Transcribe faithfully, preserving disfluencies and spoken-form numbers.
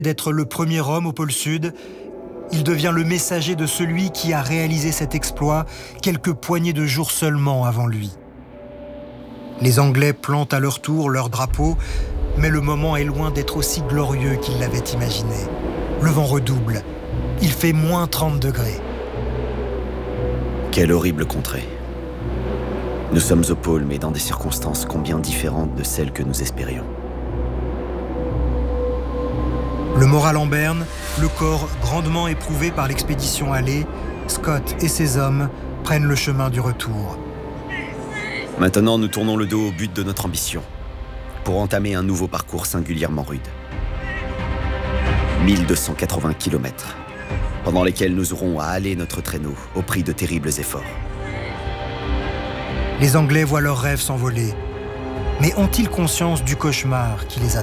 d'être le premier homme au pôle Sud, il devient le messager de celui qui a réalisé cet exploit quelques poignées de jours seulement avant lui. Les Anglais plantent à leur tour leur drapeau, mais le moment est loin d'être aussi glorieux qu'ils l'avaient imaginé. Le vent redouble. Il fait moins trente degrés. Quelle horrible contrée. Nous sommes au pôle, mais dans des circonstances combien différentes de celles que nous espérions. Le moral en berne, le corps grandement éprouvé par l'expédition allée, Scott et ses hommes prennent le chemin du retour. Maintenant, nous tournons le dos au but de notre ambition, pour entamer un nouveau parcours singulièrement rude. mille deux cent quatre-vingts kilomètres, pendant lesquels nous aurons à haler notre traîneau au prix de terribles efforts. Les Anglais voient leurs rêves s'envoler, mais ont-ils conscience du cauchemar qui les attend ?